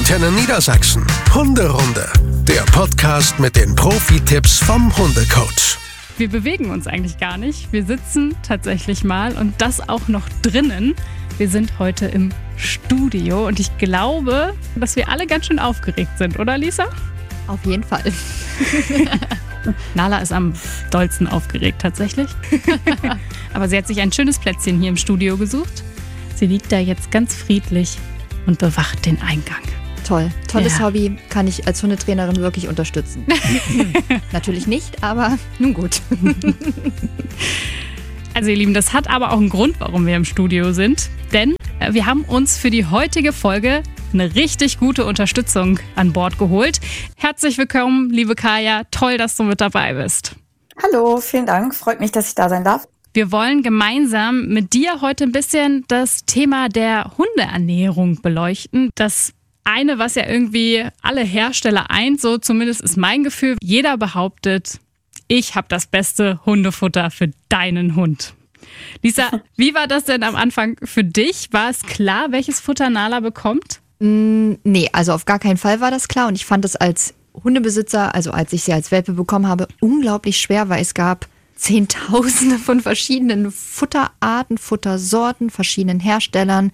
Antenne Niedersachsen. Hunderunde. Der Podcast mit den Profi-Tipps vom Hundecoach. Wir bewegen uns eigentlich gar nicht. Wir sitzen tatsächlich mal und das auch noch drinnen. Wir sind heute im Studio und ich glaube, dass wir alle ganz schön aufgeregt sind, oder Lisa? Auf jeden Fall. Nala ist am dollsten aufgeregt tatsächlich. Aber sie hat sich ein schönes Plätzchen hier im Studio gesucht. Sie liegt da jetzt ganz friedlich und bewacht den Eingang. Toll. Tolles Hobby, kann ich als Hundetrainerin wirklich unterstützen. Natürlich nicht, aber nun gut. Also ihr Lieben, das hat aber auch einen Grund, warum wir im Studio sind. Denn wir haben uns für die heutige Folge eine richtig gute Unterstützung an Bord geholt. Herzlich willkommen, liebe Kaya. Toll, dass du mit dabei bist. Hallo, vielen Dank. Freut mich, dass ich da sein darf. Wir wollen gemeinsam mit dir heute ein bisschen das Thema der Hundeernährung beleuchten. Das eine, was ja irgendwie alle Hersteller eint, so zumindest ist mein Gefühl. Jeder behauptet, ich habe das beste Hundefutter für deinen Hund. Lisa, wie war das denn am Anfang für dich? War es klar, welches Futter Nala bekommt? Nee, also auf gar keinen Fall war das klar. Und ich fand es als Hundebesitzer, also als ich sie als Welpe bekommen habe, unglaublich schwer, weil es gab Zehntausende von verschiedenen Futterarten, Futtersorten, verschiedenen Herstellern.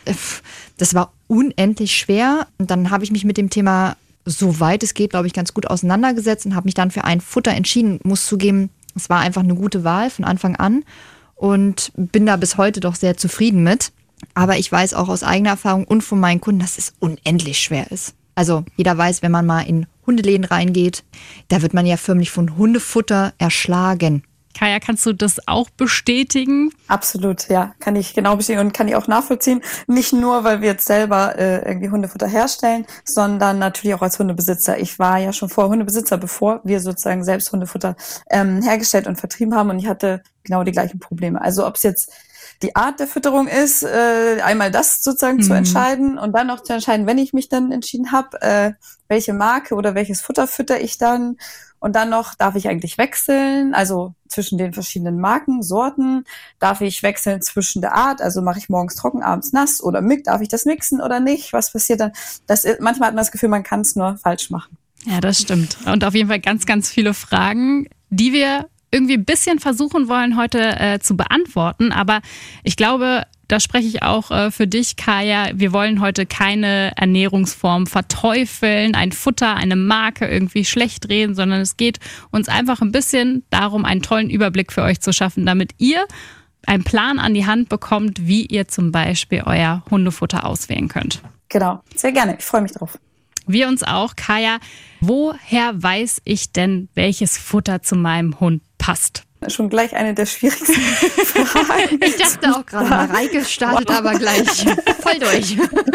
Das war unendlich schwer. Und dann habe ich mich mit dem Thema, soweit es geht, glaube ich, ganz gut auseinandergesetzt und habe mich dann für ein Futter entschieden. Muss zugeben, es war einfach eine gute Wahl von Anfang an und bin da bis heute doch sehr zufrieden mit. Aber ich weiß auch aus eigener Erfahrung und von meinen Kunden, dass es unendlich schwer ist. Also jeder weiß, wenn man mal in Hundeläden reingeht, da wird man ja förmlich von Hundefutter erschlagen. Kaya, kannst du das auch bestätigen? Absolut, ja, kann ich genau bestätigen und kann ich auch nachvollziehen. Nicht nur, weil wir jetzt selber irgendwie Hundefutter herstellen, sondern natürlich auch als Hundebesitzer. Ich war ja schon vorher Hundebesitzer, bevor wir sozusagen selbst Hundefutter hergestellt und vertrieben haben und ich hatte genau die gleichen Probleme. Also ob es jetzt die Art der Fütterung ist, einmal das sozusagen zu entscheiden und dann noch zu entscheiden, wenn ich mich dann entschieden habe, welche Marke oder welches Futter fütter ich dann. Und dann noch, darf ich eigentlich wechseln, also zwischen den verschiedenen Marken, Sorten, darf ich wechseln zwischen der Art, also mache ich morgens trocken, abends nass oder darf ich das mixen oder nicht, was passiert dann? Manchmal hat man das Gefühl, man kann es nur falsch machen. Ja, das stimmt. Und auf jeden Fall ganz, ganz viele Fragen, die wir irgendwie ein bisschen versuchen wollen heute zu beantworten, aber ich glaube, da spreche ich auch für dich, Kaya. Wir wollen heute keine Ernährungsform verteufeln, ein Futter, eine Marke irgendwie schlecht reden, sondern es geht uns einfach ein bisschen darum, einen tollen Überblick für euch zu schaffen, damit ihr einen Plan an die Hand bekommt, wie ihr zum Beispiel euer Hundefutter auswählen könnt. Genau, sehr gerne. Ich freue mich drauf. Wir uns auch. Kaya, woher weiß ich denn, welches Futter zu meinem Hund passt? Schon gleich eine der schwierigsten Fragen. Ich dachte auch gerade, Mareike startet aber gleich voll durch.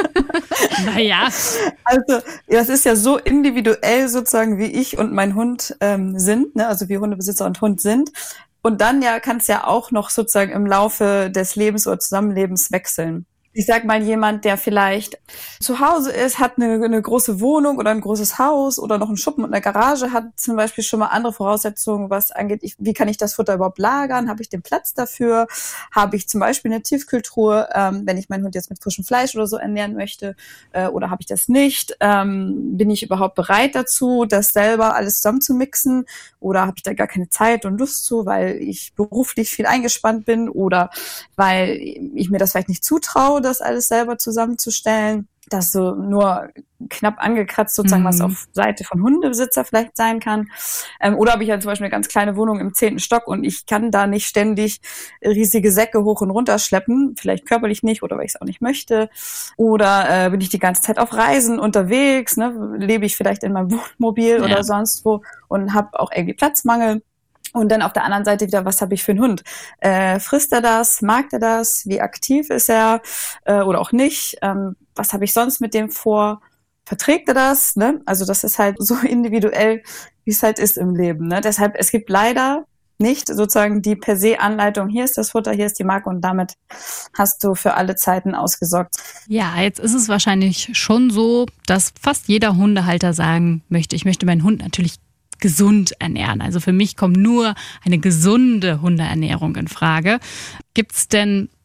Naja. Also, das ist ja so individuell sozusagen, wie ich und mein Hund sind, ne? Also wie Hundebesitzer und Hund sind. Und dann kann es ja auch noch sozusagen im Laufe des Lebens oder Zusammenlebens wechseln. Ich sag mal, jemand, der vielleicht zu Hause ist, hat eine große Wohnung oder ein großes Haus oder noch einen Schuppen und eine Garage, hat zum Beispiel schon mal andere Voraussetzungen, was angeht, wie kann ich das Futter überhaupt lagern? Habe ich den Platz dafür? Habe ich zum Beispiel eine Tiefkühltruhe, wenn ich meinen Hund jetzt mit frischem Fleisch oder so ernähren möchte? Oder habe ich das nicht? Bin ich überhaupt bereit dazu, das selber alles zusammen zu mixen? Oder habe ich da gar keine Zeit und Lust zu, weil ich beruflich viel eingespannt bin oder weil ich mir das vielleicht nicht zutraue, das alles selber zusammenzustellen. Das so nur knapp angekratzt sozusagen, was auf Seite von Hundebesitzer vielleicht sein kann. Oder habe ich ja zum Beispiel eine ganz kleine Wohnung im 10. Stock und ich kann da nicht ständig riesige Säcke hoch und runter schleppen. Vielleicht körperlich nicht oder weil ich es auch nicht möchte. Oder bin ich die ganze Zeit auf Reisen unterwegs, ne? Lebe ich vielleicht in meinem Wohnmobil oder sonst wo und habe auch irgendwie Platzmangel. Und dann auf der anderen Seite wieder, was habe ich für einen Hund? Frisst er das? Mag er das? Wie aktiv ist er? Oder auch nicht? Was habe ich sonst mit dem vor? Verträgt er das? Ne? Also das ist halt so individuell, wie es halt ist im Leben. Ne? Deshalb, es gibt leider nicht sozusagen die per se Anleitung, hier ist das Futter, hier ist die Marke und damit hast du für alle Zeiten ausgesorgt. Ja, jetzt ist es wahrscheinlich schon so, dass fast jeder Hundehalter sagen möchte, ich möchte meinen Hund natürlich gesund ernähren. Also für mich kommt nur eine gesunde Hundeernährung in Frage. Gibt es denn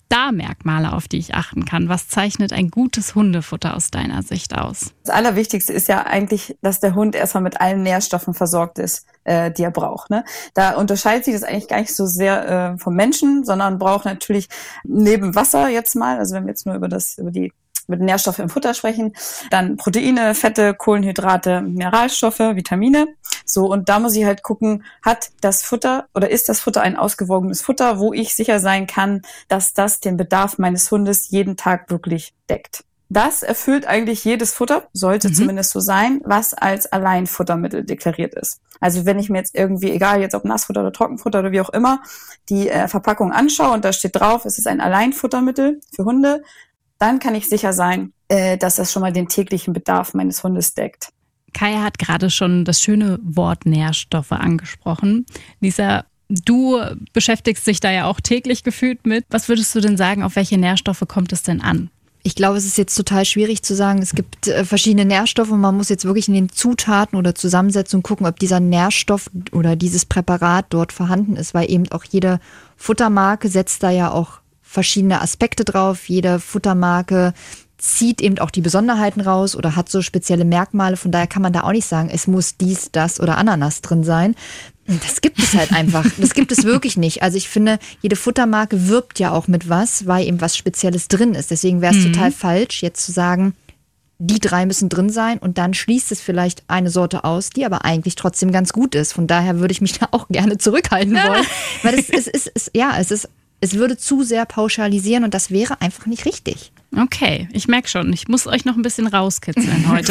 da Merkmale, auf die ich achten kann? Was zeichnet ein gutes Hundefutter aus deiner Sicht aus? Das Allerwichtigste ist ja eigentlich, dass der Hund erstmal mit allen Nährstoffen versorgt ist, die er braucht. Ne? Da unterscheidet sich das eigentlich gar nicht so sehr vom Menschen, sondern braucht natürlich neben Wasser jetzt mal, also wenn wir jetzt nur über die mit Nährstoffe im Futter sprechen, dann Proteine, Fette, Kohlenhydrate, Mineralstoffe, Vitamine. So, und da muss ich halt gucken, hat das Futter oder ist das Futter ein ausgewogenes Futter, wo ich sicher sein kann, dass das den Bedarf meines Hundes jeden Tag wirklich deckt. Das erfüllt eigentlich jedes Futter, sollte zumindest so sein, was als Alleinfuttermittel deklariert ist. Also wenn ich mir jetzt irgendwie, egal jetzt ob Nassfutter oder Trockenfutter oder wie auch immer, die Verpackung anschaue und da steht drauf, es ist ein Alleinfuttermittel für Hunde, dann kann ich sicher sein, dass das schon mal den täglichen Bedarf meines Hundes deckt. Kaya hat gerade schon das schöne Wort Nährstoffe angesprochen. Lisa, du beschäftigst dich da ja auch täglich gefühlt mit. Was würdest du denn sagen, auf welche Nährstoffe kommt es denn an? Ich glaube, es ist jetzt total schwierig zu sagen, es gibt verschiedene Nährstoffe und man muss jetzt wirklich in den Zutaten oder Zusammensetzungen gucken, ob dieser Nährstoff oder dieses Präparat dort vorhanden ist, weil eben auch jede Futtermarke setzt da ja auch verschiedene Aspekte drauf. Jede Futtermarke zieht eben auch die Besonderheiten raus oder hat so spezielle Merkmale. Von daher kann man da auch nicht sagen, es muss dies, das oder Ananas drin sein. Das gibt es halt einfach. Das gibt es wirklich nicht. Also ich finde, jede Futtermarke wirbt ja auch mit was, weil eben was Spezielles drin ist. Deswegen wäre es total falsch, jetzt zu sagen, die 3 müssen drin sein und dann schließt es vielleicht eine Sorte aus, die aber eigentlich trotzdem ganz gut ist. Von daher würde ich mich da auch gerne zurückhalten wollen. Weil es würde zu sehr pauschalisieren und das wäre einfach nicht richtig. Okay, ich merke schon, ich muss euch noch ein bisschen rauskitzeln heute.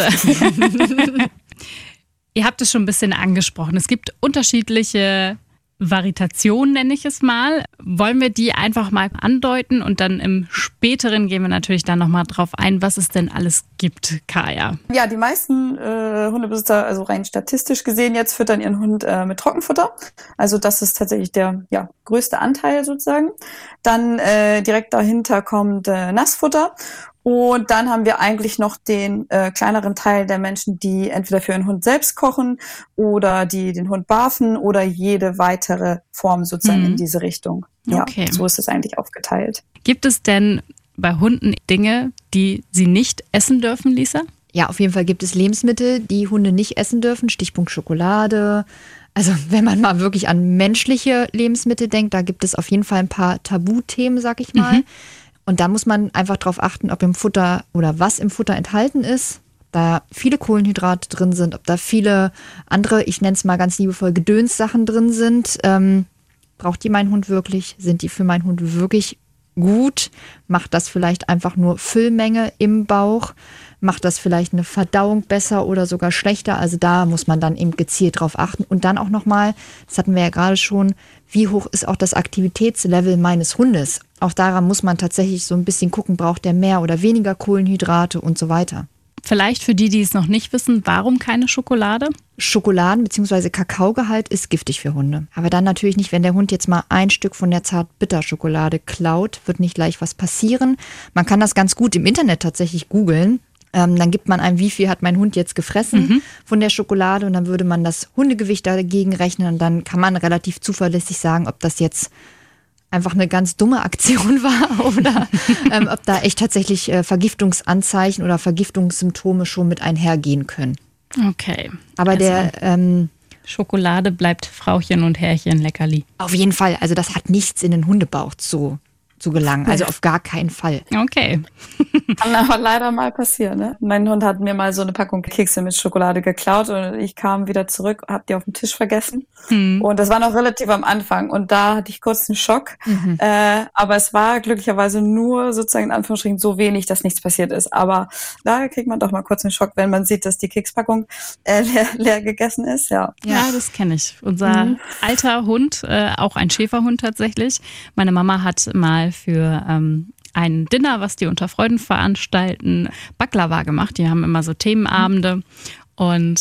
Ihr habt es schon ein bisschen angesprochen. Es gibt unterschiedliche Variationen, nenne ich es mal. Wollen wir die einfach mal andeuten und dann im Späteren gehen wir natürlich dann nochmal drauf ein, was es denn alles gibt, Kaya? Ja, die meisten Hundebesitzer, also rein statistisch gesehen jetzt, füttern ihren Hund mit Trockenfutter. Also das ist tatsächlich der größte Anteil sozusagen. Dann direkt dahinter kommt Nassfutter. Und dann haben wir eigentlich noch den kleineren Teil der Menschen, die entweder für ihren Hund selbst kochen oder die den Hund barfen oder jede weitere Form sozusagen in diese Richtung. Ja, okay. So ist es eigentlich aufgeteilt. Gibt es denn bei Hunden Dinge, die sie nicht essen dürfen, Lisa? Ja, auf jeden Fall gibt es Lebensmittel, die Hunde nicht essen dürfen. Stichpunkt Schokolade. Also wenn man mal wirklich an menschliche Lebensmittel denkt, da gibt es auf jeden Fall ein paar Tabuthemen, sag ich mal. Und da muss man einfach drauf achten, ob im Futter oder was im Futter enthalten ist, ob da viele Kohlenhydrate drin sind, ob da viele andere, ich nenne es mal ganz liebevoll, Gedönssachen drin sind. Braucht die mein Hund wirklich? Sind die für meinen Hund wirklich gut? Macht das vielleicht einfach nur Füllmenge im Bauch? Macht das vielleicht eine Verdauung besser oder sogar schlechter? Also da muss man dann eben gezielt drauf achten. Und dann auch nochmal, das hatten wir ja gerade schon, wie hoch ist auch das Aktivitätslevel meines Hundes? Auch daran muss man tatsächlich so ein bisschen gucken, braucht der mehr oder weniger Kohlenhydrate und so weiter. Vielleicht für die es noch nicht wissen, warum keine Schokolade? Schokoladen- bzw. Kakaogehalt ist giftig für Hunde. Aber dann natürlich nicht, wenn der Hund jetzt mal ein Stück von der Zart-Bitter-Schokolade klaut, wird nicht gleich was passieren. Man kann das ganz gut im Internet tatsächlich googeln. Dann gibt man ein, wie viel hat mein Hund jetzt gefressen von der Schokolade und dann würde man das Hundegewicht dagegen rechnen und dann kann man relativ zuverlässig sagen, ob das jetzt einfach eine ganz dumme Aktion war oder ob da echt tatsächlich Vergiftungsanzeichen oder Vergiftungssymptome schon mit einhergehen können. Okay. Aber also Schokolade bleibt Frauchen und Herrchen Leckerli. Auf jeden Fall, also das hat nichts in den Hundebauch zu gelangen, also auf gar keinen Fall. Okay. Kann aber leider mal passieren, ne? Mein Hund hat mir mal so eine Packung Kekse mit Schokolade geklaut und ich kam wieder zurück, hab die auf dem Tisch vergessen. Und das war noch relativ am Anfang und da hatte ich kurz einen Schock. Aber es war glücklicherweise nur sozusagen in Anführungsstrichen so wenig, dass nichts passiert ist. Aber da kriegt man doch mal kurz einen Schock, wenn man sieht, dass die Kekspackung leer gegessen ist. Ja, das kenne ich. Unser alter Hund, auch ein Schäferhund tatsächlich. Meine Mama hat mal für ein Dinner, was die unter Freuden veranstalten, Baklava gemacht. Die haben immer so Themenabende und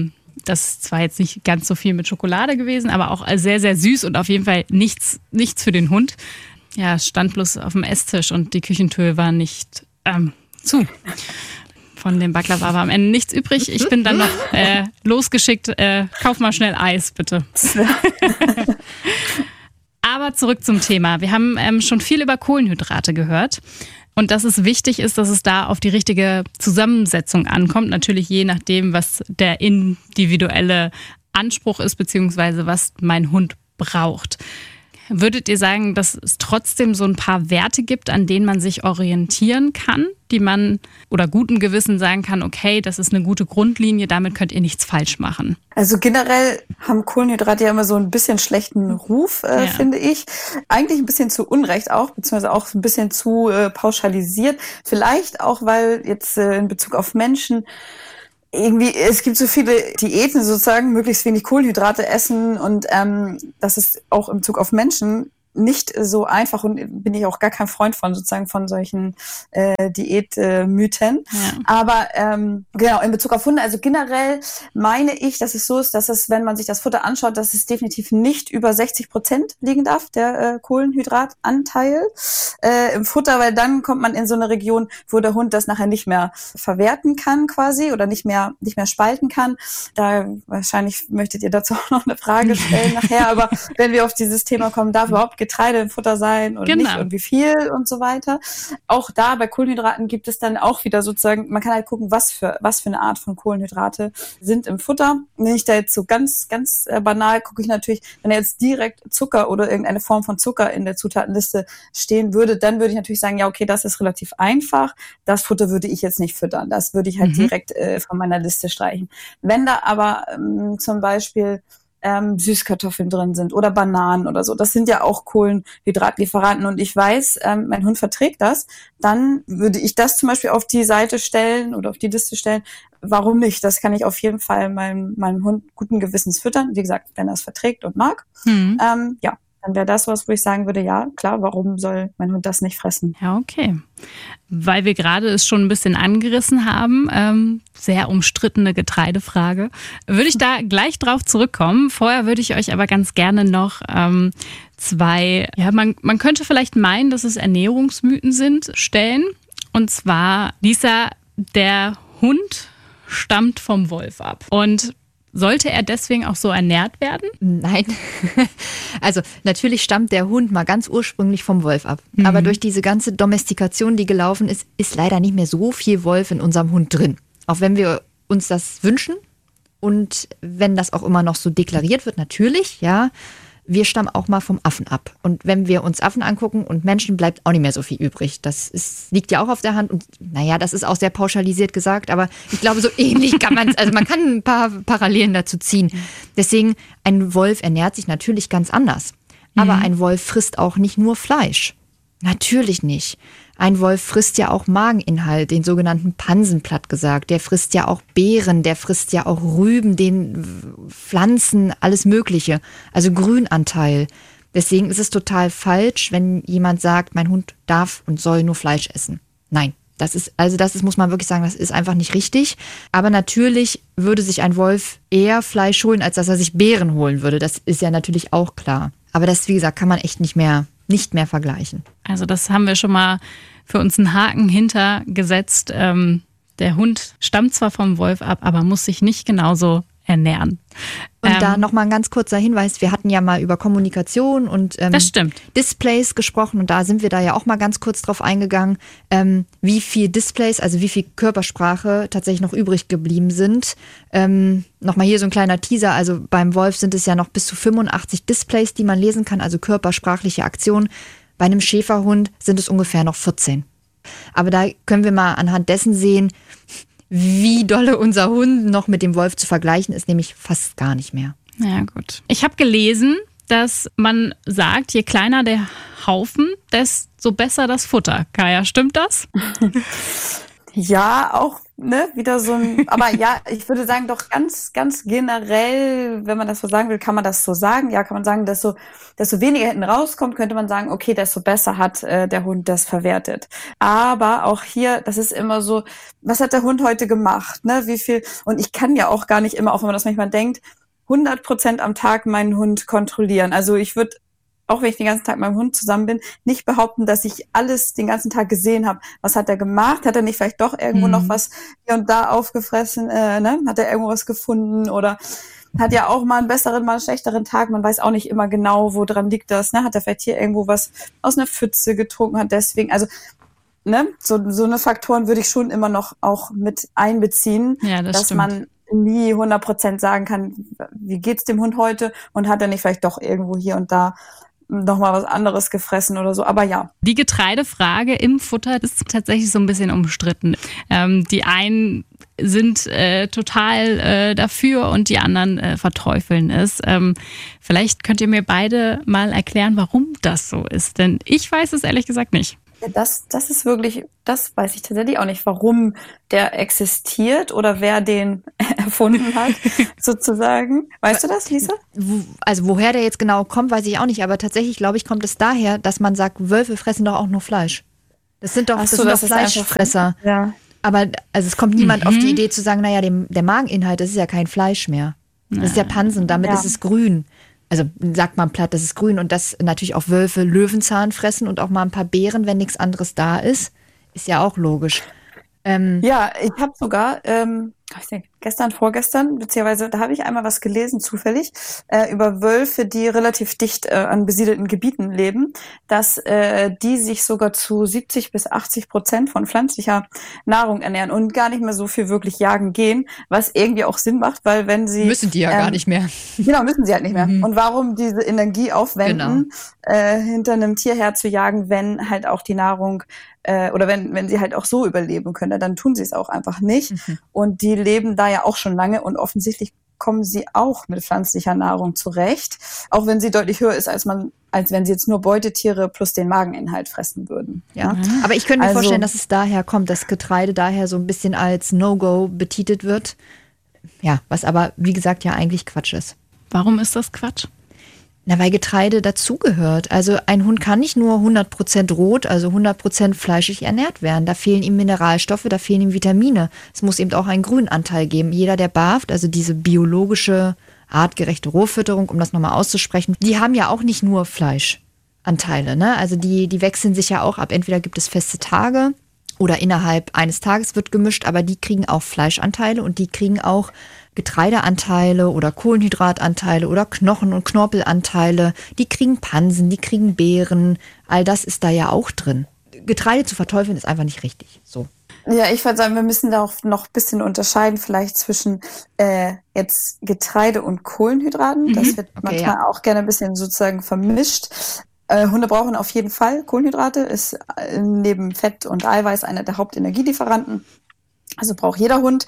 das ist zwar jetzt nicht ganz so viel mit Schokolade gewesen, aber auch sehr, sehr süß und auf jeden Fall nichts für den Hund. Ja, es stand bloß auf dem Esstisch und die Küchentür war nicht zu. Von dem Baklava war am Ende nichts übrig. Ich bin dann noch losgeschickt, kauf mal schnell Eis, bitte. Aber zurück zum Thema. Wir haben schon viel über Kohlenhydrate gehört. Und dass es wichtig ist, dass es da auf die richtige Zusammensetzung ankommt. Natürlich je nachdem, was der individuelle Anspruch ist, beziehungsweise was mein Hund braucht. Würdet ihr sagen, dass es trotzdem so ein paar Werte gibt, an denen man sich orientieren kann, die man oder guten Gewissen sagen kann, okay, das ist eine gute Grundlinie, damit könnt ihr nichts falsch machen? Also generell haben Kohlenhydrate ja immer so ein bisschen schlechten Ruf, finde ich. Eigentlich ein bisschen zu Unrecht auch, beziehungsweise auch ein bisschen zu pauschalisiert. Vielleicht auch, weil jetzt in Bezug auf Menschen irgendwie, es gibt so viele Diäten sozusagen, möglichst wenig Kohlenhydrate essen und das ist auch im Bezug auf Menschen nicht so einfach und bin ich auch gar kein Freund von sozusagen von solchen Diätmythen. Ja. Aber genau, in Bezug auf Hunde, also generell meine ich, dass es so ist, dass es, wenn man sich das Futter anschaut, dass es definitiv nicht über 60% liegen darf, der Kohlenhydratanteil im Futter, weil dann kommt man in so eine Region, wo der Hund das nachher nicht mehr verwerten kann quasi oder nicht mehr spalten kann. Da wahrscheinlich möchtet ihr dazu auch noch eine Frage stellen nachher, aber wenn wir auf dieses Thema kommen, darf überhaupt Getreide im Futter sein und nicht und wie viel und so weiter. Auch da bei Kohlenhydraten gibt es dann auch wieder sozusagen, man kann halt gucken, was für eine Art von Kohlenhydrate sind im Futter. Wenn ich da jetzt so ganz banal gucke ich natürlich, wenn jetzt direkt Zucker oder irgendeine Form von Zucker in der Zutatenliste stehen würde, dann würde ich natürlich sagen, ja okay, das ist relativ einfach. Das Futter würde ich jetzt nicht füttern. Das würde ich halt direkt von meiner Liste streichen. Wenn da aber zum Beispiel Süßkartoffeln drin sind oder Bananen oder so. Das sind ja auch Kohlenhydratlieferanten und ich weiß, mein Hund verträgt das, dann würde ich das zum Beispiel auf die Seite stellen oder auf die Liste stellen. Warum nicht? Das kann ich auf jeden Fall meinem Hund guten Gewissens füttern. Wie gesagt, wenn er es verträgt und mag. Ja, dann wäre das was, wo ich sagen würde, ja, klar, warum soll mein Hund das nicht fressen? Ja, okay. Weil wir gerade es schon ein bisschen angerissen haben, sehr umstrittene Getreidefrage, würde ich da gleich drauf zurückkommen. Vorher würde ich euch aber ganz gerne noch zwei, ja, man könnte vielleicht meinen, dass es Ernährungsmythen sind, stellen. Und zwar, Lisa, der Hund stammt vom Wolf ab. Und sollte er deswegen auch so ernährt werden? Nein. Also natürlich stammt der Hund mal ganz ursprünglich vom Wolf ab. Aber durch diese ganze Domestikation, die gelaufen ist, ist leider nicht mehr so viel Wolf in unserem Hund drin. Auch wenn wir uns das wünschen und wenn das auch immer noch so deklariert wird, natürlich, ja. Wir stammen auch mal vom Affen ab. Und wenn wir uns Affen angucken und Menschen, bleibt auch nicht mehr so viel übrig. Liegt ja auch auf der Hand. Und naja, das ist auch sehr pauschalisiert gesagt, aber ich glaube, so ähnlich kann man es, also man kann ein paar Parallelen dazu ziehen. Deswegen, ein Wolf ernährt sich natürlich ganz anders. Aber ein Wolf frisst auch nicht nur Fleisch. Natürlich nicht. Ein Wolf frisst ja auch Mageninhalt, den sogenannten Pansen, platt gesagt. Der frisst ja auch Beeren, der frisst ja auch Rüben, Pflanzen, alles Mögliche. Also Grünanteil. Deswegen ist es total falsch, wenn jemand sagt, mein Hund darf und soll nur Fleisch essen. Nein, das ist, muss man wirklich sagen, das ist einfach nicht richtig. Aber natürlich würde sich ein Wolf eher Fleisch holen, als dass er sich Beeren holen würde. Das ist ja natürlich auch klar. Aber das, wie gesagt, kann man echt nicht mehr vergleichen. Also das haben wir schon mal für uns einen Haken hintergesetzt. Der Hund stammt zwar vom Wolf ab, aber muss sich nicht genauso ernähren. Und da nochmal ein ganz kurzer Hinweis, wir hatten ja mal über Kommunikation und das stimmt. Displays gesprochen und da sind wir da ja auch mal ganz kurz drauf eingegangen, wie viel Displays, also wie viel Körpersprache tatsächlich noch übrig geblieben sind. Nochmal hier so ein kleiner Teaser, also beim Wolf sind es ja noch bis zu 85 Displays, die man lesen kann, also körpersprachliche Aktionen. Bei einem Schäferhund sind es ungefähr noch 14. Aber da können wir mal anhand dessen sehen, wie dolle unser Hund noch mit dem Wolf zu vergleichen ist, nämlich fast gar nicht mehr. Ja, gut. Ich habe gelesen, dass man sagt, je kleiner der Haufen, desto besser das Futter. Kaya, stimmt das? Ja, auch, wieder so ein, aber ja, ich würde sagen, doch ganz generell, wenn man das so sagen will, kann man das so sagen. Ja, kann man sagen, desto weniger hinten rauskommt, könnte man sagen, okay, desto besser hat der Hund das verwertet. Aber auch hier, das ist immer so, was hat der Hund heute gemacht, wie viel, und ich kann ja auch gar nicht immer, auch wenn man das manchmal denkt, 100% am Tag meinen Hund kontrollieren. Also ich würde, auch wenn ich den ganzen Tag mit meinem Hund zusammen bin, nicht behaupten, dass ich alles den ganzen Tag gesehen habe. Was hat er gemacht? Hat er nicht vielleicht doch irgendwo noch was hier und da aufgefressen? Hat er irgendwo was gefunden? Oder hat ja auch mal einen besseren, mal einen schlechteren Tag. Man weiß auch nicht immer genau, woran liegt das. Ne? Hat er vielleicht hier irgendwo was aus einer Pfütze getrunken, hat deswegen, also ne, so eine Faktoren würde ich schon immer noch auch mit einbeziehen, Ja, das dass stimmt. man nie 100% sagen kann, wie geht's dem Hund heute und hat er nicht vielleicht doch irgendwo hier und da noch mal was anderes gefressen oder so. Aber ja. Die Getreidefrage im Futter ist tatsächlich so ein bisschen umstritten. Die einen sind total dafür und die anderen verteufeln es. Vielleicht könnt ihr mir beide mal erklären, warum das so ist. Denn ich weiß es ehrlich gesagt nicht. Das ist wirklich, das weiß ich tatsächlich auch nicht, warum der existiert oder wer den erfunden hat, sozusagen. Weißt du das, Lisa? Also woher der jetzt genau kommt, weiß ich auch nicht. Aber tatsächlich, glaube ich, kommt es daher, dass man sagt, Wölfe fressen doch auch nur Fleisch. Das sind doch, Ach so, das das sind ist doch einfach- Fleischfresser. Ja. Aber also es kommt niemand auf die Idee zu sagen, naja, der Mageninhalt, das ist ja kein Fleisch mehr. Das ist ja Pansen, damit Ja. ist es grün. Also sagt man platt, das ist grün. Und dass natürlich auch Wölfe Löwenzahn fressen und auch mal ein paar Beeren, wenn nichts anderes da ist ja auch logisch. Ja, ich habe sogar, ich denke, vorgestern, beziehungsweise da habe ich einmal was gelesen, zufällig, über Wölfe, die relativ dicht an besiedelten Gebieten leben, dass die sich sogar zu 70-80% von pflanzlicher Nahrung ernähren und gar nicht mehr so viel wirklich jagen gehen, was irgendwie auch Sinn macht, weil wenn sie... Müssen die ja gar nicht mehr. Genau, müssen sie halt nicht mehr. Und warum diese Energie aufwenden, hinter einem Tier herzujagen, wenn halt auch die Nahrung oder wenn sie halt auch so überleben können, dann tun sie es auch einfach nicht. Und die leben da ja auch schon lange und offensichtlich kommen sie auch mit pflanzlicher Nahrung zurecht, auch wenn sie deutlich höher ist, als wenn sie jetzt nur Beutetiere plus den Mageninhalt fressen würden. Ja. Aber ich könnte mir Also- vorstellen, dass es daher kommt, dass Getreide daher so ein bisschen als No-Go betitelt wird. Ja, was aber, wie gesagt, ja eigentlich Quatsch ist. Warum ist das Quatsch? Na, weil Getreide dazugehört. Also ein Hund kann nicht nur 100% rot, also 100% fleischig ernährt werden. Da fehlen ihm Mineralstoffe, da fehlen ihm Vitamine. Es muss eben auch einen Grünanteil geben. Jeder, der barft, also diese biologische, artgerechte Rohfütterung, um das nochmal auszusprechen, die haben ja auch nicht nur Fleischanteile, ne? Also die wechseln sich ja auch ab. Entweder gibt es feste Tage oder innerhalb eines Tages wird gemischt, aber die kriegen auch Fleischanteile und die kriegen auch Getreideanteile oder Kohlenhydratanteile oder Knochen- und Knorpelanteile. Die kriegen Pansen, die kriegen Beeren. All das ist da ja auch drin. Getreide zu verteufeln ist einfach nicht richtig. So. Ja, ich würde sagen, wir müssen da auch noch ein bisschen unterscheiden, vielleicht zwischen jetzt Getreide und Kohlenhydraten. Das wird manchmal auch gerne ein bisschen sozusagen vermischt. Hunde brauchen auf jeden Fall Kohlenhydrate, ist neben Fett und Eiweiß einer der Hauptenergielieferanten. Also braucht jeder Hund.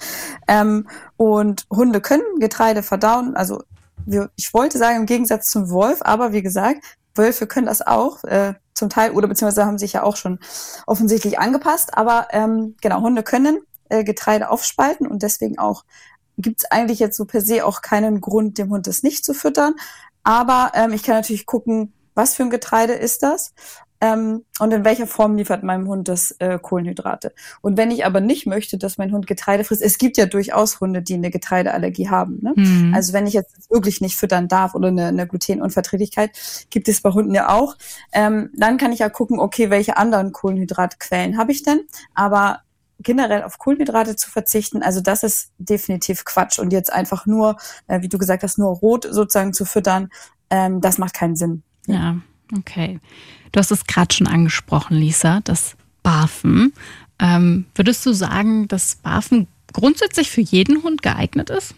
Und Hunde können Getreide verdauen. Also ich wollte sagen, im Gegensatz zum Wolf, aber wie gesagt, Wölfe können das auch zum Teil oder beziehungsweise haben sich ja auch schon offensichtlich angepasst. Aber genau, Hunde können Getreide aufspalten und deswegen auch gibt es eigentlich jetzt so per se auch keinen Grund, dem Hund das nicht zu füttern. Aber ich kann natürlich gucken, was für ein Getreide ist das und in welcher Form liefert meinem Hund das Kohlenhydrate. Und wenn ich aber nicht möchte, dass mein Hund Getreide frisst, es gibt ja durchaus Hunde, die eine Getreideallergie haben. Ne? Also wenn ich jetzt wirklich nicht füttern darf oder eine Glutenunverträglichkeit, gibt es bei Hunden ja auch, dann kann ich ja gucken, okay, welche anderen Kohlenhydratquellen habe ich denn? Aber generell auf Kohlenhydrate zu verzichten, also das ist definitiv Quatsch. Und jetzt einfach nur, wie du gesagt hast, nur rot sozusagen zu füttern, das macht keinen Sinn. Ja, okay. Du hast es gerade schon angesprochen, Lisa, das Barfen. Würdest du sagen, dass Barfen grundsätzlich für jeden Hund geeignet ist?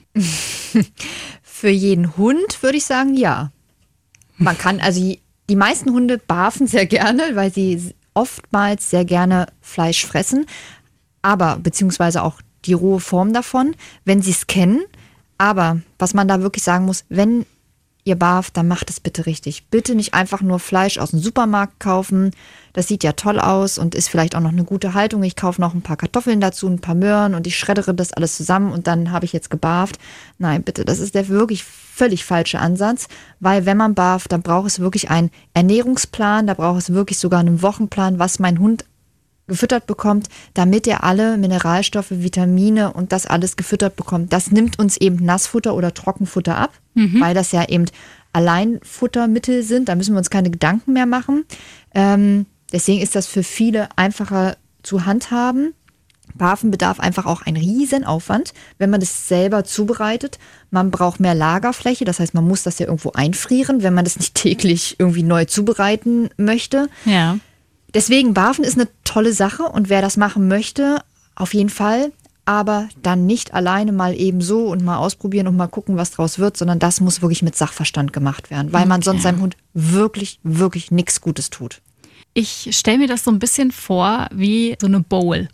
Für jeden Hund würde ich sagen, ja. Man kann, also die meisten Hunde barfen sehr gerne, weil sie oftmals sehr gerne Fleisch fressen, aber beziehungsweise auch die rohe Form davon, wenn sie es kennen. Aber was man da wirklich sagen muss, wenn ihr barft, dann macht es bitte richtig. Bitte nicht einfach nur Fleisch aus dem Supermarkt kaufen. Das sieht ja toll aus und ist vielleicht auch noch eine gute Haltung. Ich kaufe noch ein paar Kartoffeln dazu, ein paar Möhren und ich schreddere das alles zusammen und dann habe ich jetzt gebarft. Nein, bitte, das ist der wirklich völlig falsche Ansatz, weil wenn man barft, dann braucht es wirklich einen Ernährungsplan, da braucht es wirklich sogar einen Wochenplan, was mein Hund gefüttert bekommt, damit er alle Mineralstoffe, Vitamine und das alles gefüttert bekommt. Das nimmt uns eben Nassfutter oder Trockenfutter ab, weil das ja eben Alleinfuttermittel sind. Da müssen wir uns keine Gedanken mehr machen. Deswegen ist das für viele einfacher zu handhaben. Barfen bedarf einfach auch einen riesen Aufwand, wenn man das selber zubereitet. Man braucht mehr Lagerfläche, das heißt, man muss das ja irgendwo einfrieren, wenn man das nicht täglich irgendwie neu zubereiten möchte. Ja. Deswegen, Barfen ist eine tolle Sache und wer das machen möchte, auf jeden Fall. Aber dann nicht alleine mal eben so und mal ausprobieren und mal gucken, was draus wird, sondern das muss wirklich mit Sachverstand gemacht werden, weil man sonst seinem Hund wirklich, wirklich nichts Gutes tut. Ich stelle mir das so ein bisschen vor wie so eine Bowl.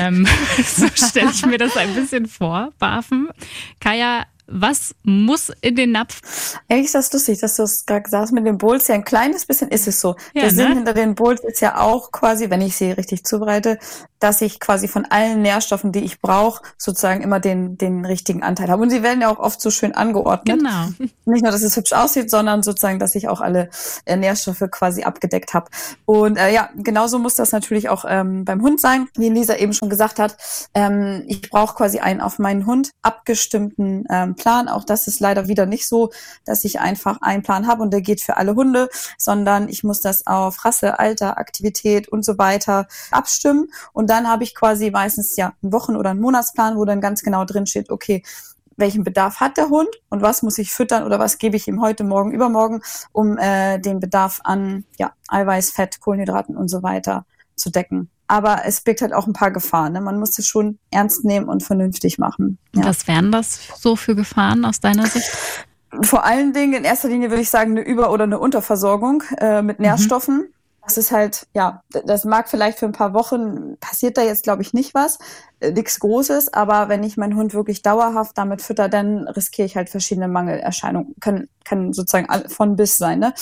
So stelle ich mir das ein bisschen vor, Barfen. Kaya, was muss in den Napf? Ehrlich ist das lustig, dass du es gerade gesagt hast mit den Bowls. Ja, ein kleines bisschen ist es so. Ja, Der Sinn ne? hinter den Bowls ist ja auch quasi, wenn ich sie richtig zubereite, dass ich quasi von allen Nährstoffen, die ich brauche, sozusagen immer den richtigen Anteil habe. Und sie werden ja auch oft so schön angeordnet. Genau. Nicht nur, dass es hübsch aussieht, sondern sozusagen, dass ich auch alle Nährstoffe quasi abgedeckt habe. Und ja, genauso muss das natürlich auch beim Hund sein. Wie Lisa eben schon gesagt hat, ich brauche quasi einen auf meinen Hund abgestimmten Plan. Auch das ist leider wieder nicht so, dass ich einfach einen Plan habe und der geht für alle Hunde, sondern ich muss das auf Rasse, Alter, Aktivität und so weiter abstimmen. Und dann habe ich quasi meistens ja einen Wochen- oder einen Monatsplan, wo dann ganz genau drin steht, okay, welchen Bedarf hat der Hund und was muss ich füttern oder was gebe ich ihm heute, morgen, übermorgen, um den Bedarf an Eiweiß, Fett, Kohlenhydraten und so weiter zu decken. Aber es birgt halt auch ein paar Gefahren. Ne? Man muss es schon ernst nehmen und vernünftig machen. Ja. Was wären das so für Gefahren aus deiner Sicht? Vor allen Dingen in erster Linie würde ich sagen eine Über- oder eine Unterversorgung mit Nährstoffen. Das ist halt, das mag vielleicht für ein paar Wochen, passiert da jetzt, glaube ich, nicht was, nichts Großes, aber wenn ich meinen Hund wirklich dauerhaft damit fütter, dann riskiere ich halt verschiedene Mangelerscheinungen, kann sozusagen von bis sein, ne?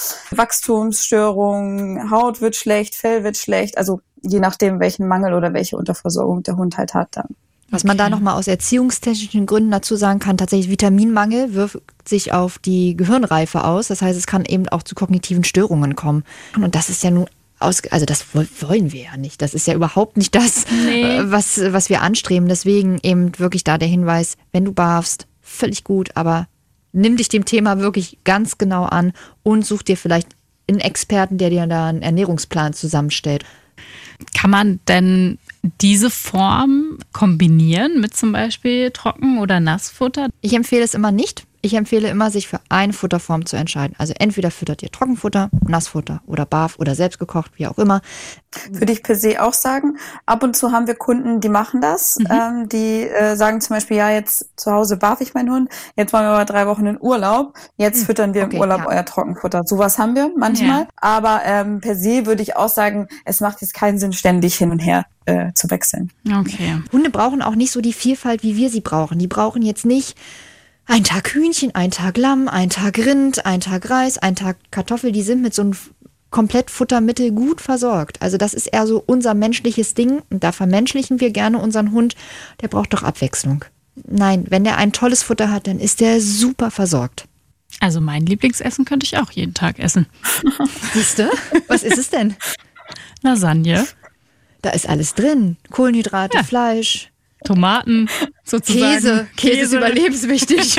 Wachstumsstörungen, Haut wird schlecht, Fell wird schlecht, also je nachdem, welchen Mangel oder welche Unterversorgung der Hund halt hat dann. Was man da nochmal aus erziehungstechnischen Gründen dazu sagen kann, tatsächlich Vitaminmangel wirkt sich auf die Gehirnreife aus. Das heißt, es kann eben auch zu kognitiven Störungen kommen. Und das ist ja nun also das wollen wir ja nicht. Das ist ja überhaupt nicht das, was wir anstreben. Deswegen eben wirklich da der Hinweis, wenn du barfst, völlig gut, aber nimm dich dem Thema wirklich ganz genau an und such dir vielleicht einen Experten, der dir da einen Ernährungsplan zusammenstellt. Kann man denn diese Form kombinieren mit zum Beispiel Trocken- oder Nassfutter? Ich empfehle es immer nicht. Ich empfehle immer, sich für eine Futterform zu entscheiden. Also entweder füttert ihr Trockenfutter, Nassfutter oder Barf oder selbst gekocht, wie auch immer. Würde ich per se auch sagen. Ab und zu haben wir Kunden, die machen das. Die sagen zum Beispiel, ja, jetzt zu Hause barf ich meinen Hund, jetzt wollen wir mal 3 Wochen in Urlaub, jetzt füttern wir im Urlaub euer Trockenfutter. Sowas haben wir manchmal. Ja. Aber per se würde ich auch sagen, es macht jetzt keinen Sinn, ständig hin und her zu wechseln. Okay. Hunde brauchen auch nicht so die Vielfalt, wie wir sie brauchen. Die brauchen jetzt nicht ein Tag Hühnchen, ein Tag Lamm, ein Tag Rind, ein Tag Reis, ein Tag Kartoffel. Die sind mit so einem Komplettfuttermittel gut versorgt. Also das ist eher so unser menschliches Ding. Und da vermenschlichen wir gerne unseren Hund. Der braucht doch Abwechslung. Nein, wenn der ein tolles Futter hat, dann ist der super versorgt. Also mein Lieblingsessen könnte ich auch jeden Tag essen. Siehst du? Was ist es denn? Lasagne. Da ist alles drin. Kohlenhydrate, Fleisch, Tomaten, sozusagen. Käse ist überlebenswichtig.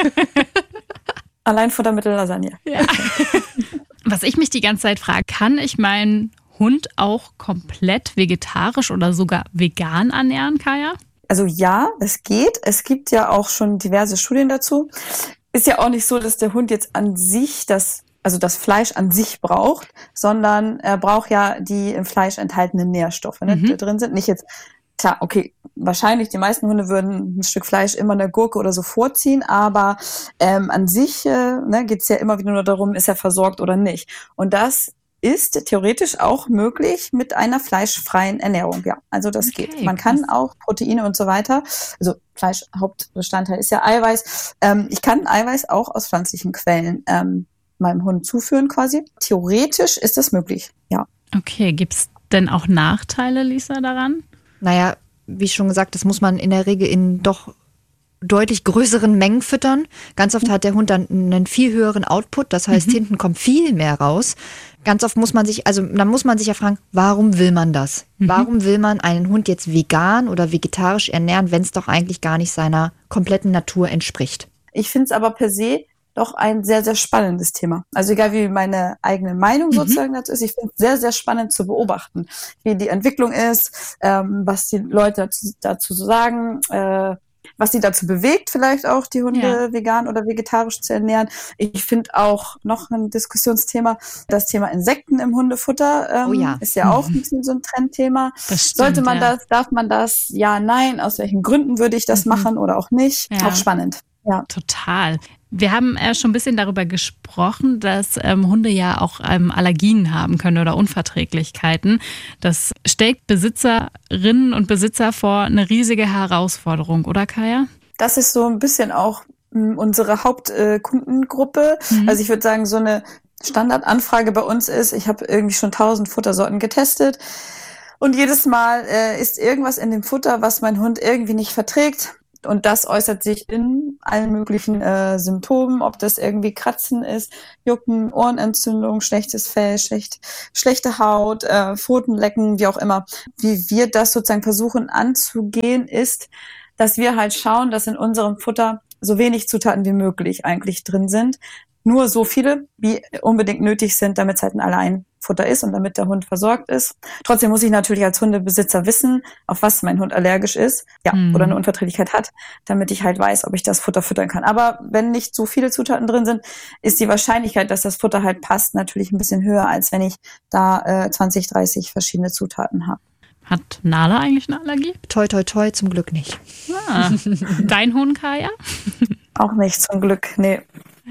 Allein Futtermittel Lasagne. Ja. Was ich mich die ganze Zeit frage, kann ich meinen Hund auch komplett vegetarisch oder sogar vegan ernähren, Kaya? Also ja, es geht. Es gibt ja auch schon diverse Studien dazu. Ist ja auch nicht so, dass der Hund jetzt an sich das Fleisch an sich braucht, sondern er braucht ja die im Fleisch enthaltenen Nährstoffe, die da drin sind. Nicht jetzt, klar, okay, wahrscheinlich die meisten Hunde würden ein Stück Fleisch immer eine Gurke oder so vorziehen, aber an sich geht es ja immer wieder nur darum, ist er versorgt oder nicht. Und das ist theoretisch auch möglich mit einer fleischfreien Ernährung. Ja, also das geht. Man kann auch Proteine und so weiter, also Fleisch, Hauptbestandteil ist ja Eiweiß. Ich kann Eiweiß auch aus pflanzlichen Quellen meinem Hund zuführen quasi. Theoretisch ist das möglich, ja. Okay, gibt's denn auch Nachteile, Lisa, daran? Naja, wie schon gesagt, das muss man in der Regel in doch deutlich größeren Mengen füttern. Ganz oft hat der Hund dann einen viel höheren Output, das heißt, hinten kommt viel mehr raus. Ganz oft muss man sich ja fragen, warum will man das? Warum will man einen Hund jetzt vegan oder vegetarisch ernähren, wenn es doch eigentlich gar nicht seiner kompletten Natur entspricht? Ich finde es aber per se doch ein sehr, sehr spannendes Thema. Also egal wie meine eigene Meinung sozusagen dazu ist, ich finde es sehr, sehr spannend zu beobachten, wie die Entwicklung ist, was die Leute dazu sagen, was sie dazu bewegt, vielleicht auch die Hunde vegan oder vegetarisch zu ernähren. Ich finde auch noch ein Diskussionsthema, das Thema Insekten im Hundefutter ist ja auch ein bisschen so ein Trendthema. Stimmt, sollte man das, darf man das? Ja, nein. Aus welchen Gründen würde ich das machen oder auch nicht? Ja. Auch spannend. Ja. Total. Wir haben schon ein bisschen darüber gesprochen, dass Hunde ja auch Allergien haben können oder Unverträglichkeiten. Das stellt Besitzerinnen und Besitzer vor eine riesige Herausforderung, oder Kaya? Das ist so ein bisschen auch unsere Hauptkundengruppe. Also ich würde sagen, so eine Standardanfrage bei uns ist, ich habe irgendwie schon 1000 Futtersorten getestet und jedes Mal ist irgendwas in dem Futter, was mein Hund irgendwie nicht verträgt. Und das äußert sich in allen möglichen Symptomen, ob das irgendwie Kratzen ist, Jucken, Ohrenentzündung, schlechtes Fell, schlechte Haut, Pfotenlecken, wie auch immer. Wie wir das sozusagen versuchen anzugehen, ist, dass wir halt schauen, dass in unserem Futter so wenig Zutaten wie möglich eigentlich drin sind. Nur so viele, wie unbedingt nötig sind, damit es halt ein Alleinfutter ist und damit der Hund versorgt ist. Trotzdem muss ich natürlich als Hundebesitzer wissen, auf was mein Hund allergisch ist, oder eine Unverträglichkeit hat, damit ich halt weiß, ob ich das Futter füttern kann. Aber wenn nicht so viele Zutaten drin sind, ist die Wahrscheinlichkeit, dass das Futter halt passt, natürlich ein bisschen höher, als wenn ich da 20, 30 verschiedene Zutaten habe. Hat Nala eigentlich eine Allergie? Toi, toi, toi, zum Glück nicht. Dein Hund, Kaya? Auch nicht, zum Glück, nee.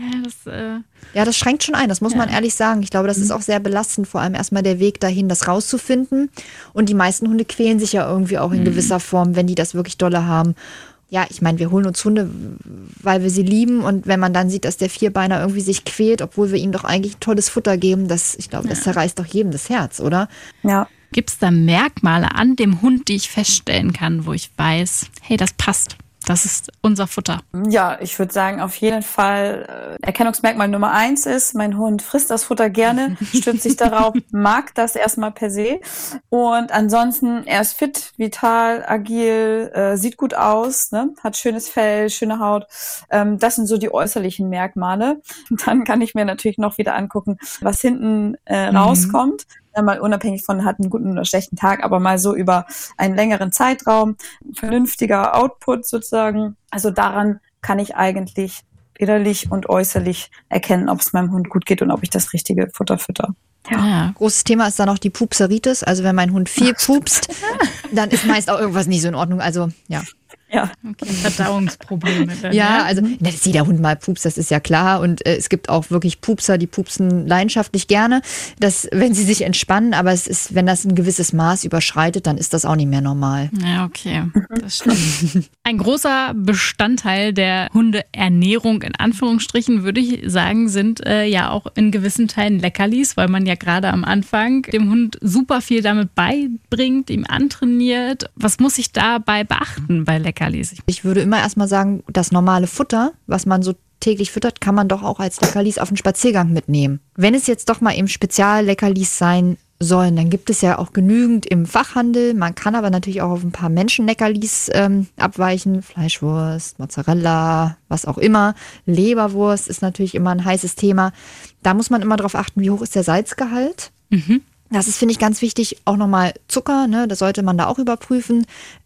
Ja, das schränkt schon ein, das muss man ehrlich sagen. Ich glaube, das ist auch sehr belastend, vor allem erstmal der Weg dahin, das rauszufinden. Und die meisten Hunde quälen sich ja irgendwie auch in gewisser Form, wenn die das wirklich dolle haben. Ja, ich meine, wir holen uns Hunde, weil wir sie lieben. Und wenn man dann sieht, dass der Vierbeiner irgendwie sich quält, obwohl wir ihm doch eigentlich tolles Futter geben, ich glaube, das zerreißt doch jedem das Herz, oder? Ja. Gibt es da Merkmale an dem Hund, die ich feststellen kann, wo ich weiß, hey, das passt? Das ist unser Futter. Ja, ich würde sagen, auf jeden Fall Erkennungsmerkmal Nummer 1 ist, mein Hund frisst das Futter gerne, stützt sich darauf, mag das erstmal per se. Und ansonsten, er ist fit, vital, agil, sieht gut aus, ne? Hat schönes Fell, schöne Haut. Das sind so die äußerlichen Merkmale. Und dann kann ich mir natürlich noch wieder angucken, was hinten rauskommt. Mal unabhängig von, hat einen guten oder schlechten Tag, aber mal so über einen längeren Zeitraum, vernünftiger Output sozusagen. Also daran kann ich eigentlich innerlich und äußerlich erkennen, ob es meinem Hund gut geht und ob ich das richtige Futter fütter. Ja. Großes Thema ist dann auch die Pupseritis. Also wenn mein Hund viel pupst, dann ist meist auch irgendwas nicht so in Ordnung. Also ja. Ja, okay. Verdauungsprobleme. Dann, ja, also dass jeder Hund mal pupst, das ist ja klar. Und es gibt auch wirklich Pupser, die pupsen leidenschaftlich gerne, wenn sie sich entspannen. Aber es ist, wenn das ein gewisses Maß überschreitet, dann ist das auch nicht mehr normal. Ja, okay, das stimmt. Ein großer Bestandteil der Hundeernährung, in Anführungsstrichen, würde ich sagen, sind ja auch in gewissen Teilen Leckerlis, weil man ja gerade am Anfang dem Hund super viel damit beibringt, ihm antrainiert. Was muss ich dabei beachten bei Leckerlis? Ich würde immer erstmal sagen, das normale Futter, was man so täglich füttert, kann man doch auch als Leckerlis auf den Spaziergang mitnehmen. Wenn es jetzt doch mal eben Spezialleckerlis sein sollen, dann gibt es ja auch genügend im Fachhandel. Man kann aber natürlich auch auf ein paar Menschenleckerlis abweichen. Fleischwurst, Mozzarella, was auch immer. Leberwurst ist natürlich immer ein heißes Thema. Da muss man immer darauf achten, wie hoch ist der Salzgehalt. Das ist, finde ich, ganz wichtig. Auch nochmal Zucker, ne? Das sollte man da auch überprüfen.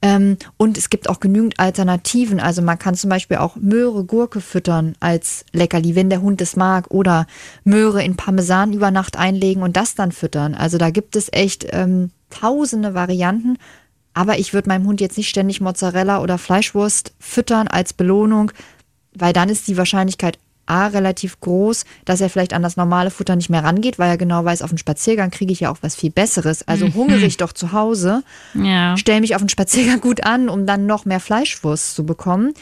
Und es gibt auch genügend Alternativen. Also man kann zum Beispiel auch Möhre, Gurke füttern als Leckerli, wenn der Hund es mag. Oder Möhre in Parmesan über Nacht einlegen und das dann füttern. Also da gibt es echt tausende Varianten. Aber ich würde meinem Hund jetzt nicht ständig Mozzarella oder Fleischwurst füttern als Belohnung, weil dann ist die Wahrscheinlichkeit relativ groß, dass er vielleicht an das normale Futter nicht mehr rangeht, weil er genau weiß, auf den Spaziergang kriege ich ja auch was viel Besseres. Also hungere ich doch zu Hause, stelle mich auf den Spaziergang gut an, um dann noch mehr Fleischwurst zu bekommen.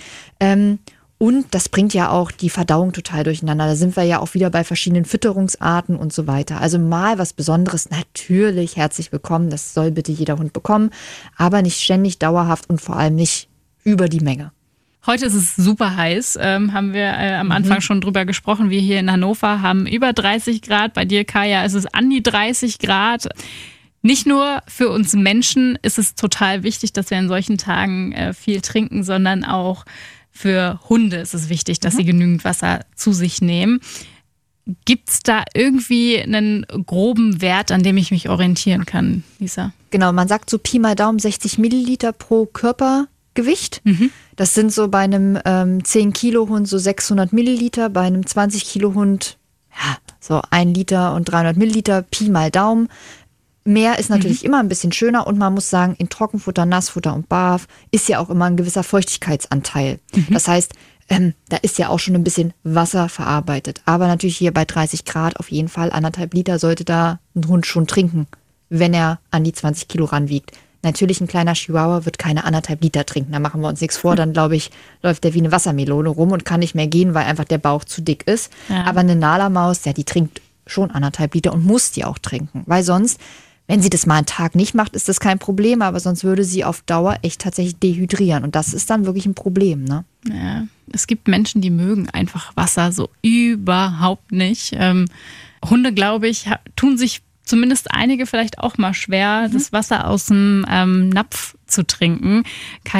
Und das bringt ja auch die Verdauung total durcheinander. Da sind wir ja auch wieder bei verschiedenen Fütterungsarten und so weiter. Also mal was Besonderes, natürlich herzlich willkommen. Das soll bitte jeder Hund bekommen, aber nicht ständig, dauerhaft und vor allem nicht über die Menge. Heute ist es super heiß, haben wir am Anfang schon drüber gesprochen. Wir hier in Hannover haben über 30 Grad. Bei dir, Kaya, ist es an die 30 Grad. Nicht nur für uns Menschen ist es total wichtig, dass wir in solchen Tagen viel trinken, sondern auch für Hunde ist es wichtig, dass sie genügend Wasser zu sich nehmen. Gibt es da irgendwie einen groben Wert, an dem ich mich orientieren kann, Lisa? Genau, man sagt so Pi mal Daumen 60 Milliliter pro Körpergewicht. Das sind so bei einem 10-Kilo-Hund so 600 Milliliter, bei einem 20-Kilo-Hund so 1 Liter und 300 Milliliter, Pi mal Daumen. Mehr ist natürlich immer ein bisschen schöner und man muss sagen, in Trockenfutter, Nassfutter und Barf ist ja auch immer ein gewisser Feuchtigkeitsanteil. Das heißt, da ist ja auch schon ein bisschen Wasser verarbeitet. Aber natürlich hier bei 30 Grad auf jeden Fall 1,5 Liter sollte da ein Hund schon trinken, wenn er an die 20 Kilo ranwiegt. Natürlich ein kleiner Chihuahua wird keine 1,5 Liter trinken. Da machen wir uns nichts vor. Dann, glaube ich, läuft der wie eine Wassermelone rum und kann nicht mehr gehen, weil einfach der Bauch zu dick ist. Ja. Aber eine Nala-Maus, die trinkt schon 1,5 Liter und muss die auch trinken. Weil sonst, wenn sie das mal einen Tag nicht macht, ist das kein Problem. Aber sonst würde sie auf Dauer echt tatsächlich dehydrieren. Und das ist dann wirklich ein Problem, ne? Ja, es gibt Menschen, die mögen einfach Wasser so überhaupt nicht. Hunde, glaube ich, tun sich zumindest einige vielleicht auch mal schwer, das Wasser aus dem Napf zu trinken.